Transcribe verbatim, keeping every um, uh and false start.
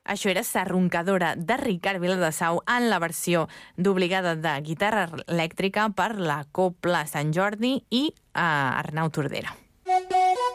Això era Sarroncadora, de Ricard Viladesau, en la versió d'Obligada de guitarra elèctrica per la Cobla Sant Jordi i eh, Arnau Tordera.